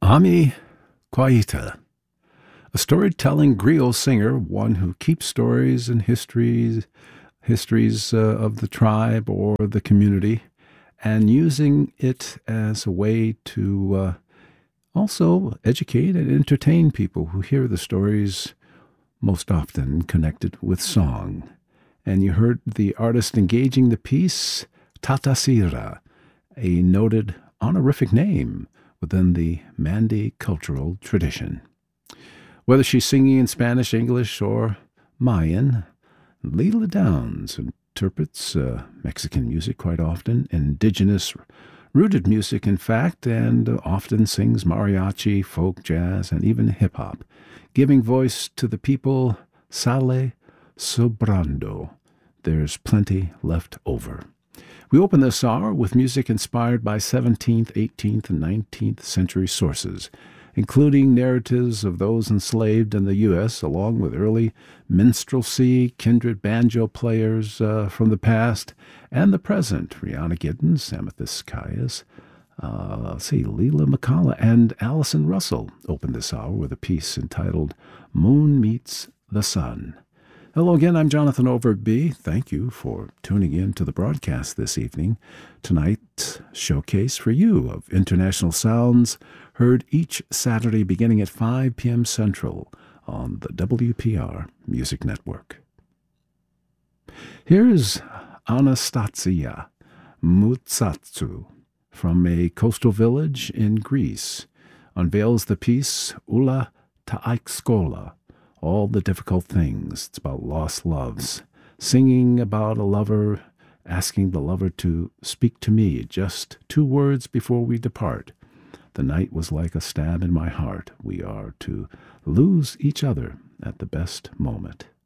Ami Kwaita, a storytelling griot singer, one who keeps stories and histories of the tribe or the community, and using it as a way to also educate and entertain people who hear the stories, most often connected with song. And you heard the artist engaging the piece, Tatasira, a noted honorific name within the Mandi cultural tradition. Whether she's singing in Spanish, English, or Mayan, Leela Downs interprets Mexican music quite often, indigenous-rooted music, in fact, and often sings mariachi, folk, jazz, and even hip-hop, giving voice to the people sale sobrando. There's plenty left over. We open this hour with music inspired by 17th, 18th, and 19th century sources, including narratives of those enslaved in the U.S., along with early minstrelsy, kindred banjo players from the past and the present. Rihanna Giddens, Amethyst Cayas, Leela McCalla, and Allison Russell opened this hour with a piece entitled Moon Meets the Sun. Hello again, I'm Jonathan Overby. Thank you for tuning in to the broadcast this evening. Tonight's showcase for you of international sounds heard each Saturday beginning at 5 p.m. Central on the WPR Music Network. Here's Anastasia Mutsatsu from a coastal village in Greece, unveils the piece Ula Taikskola, All the Difficult Things. It's about lost loves, singing about a lover, asking the lover to speak to me just 2 words before we depart. The night was like a stab in my heart. We are to lose each other at the best moment.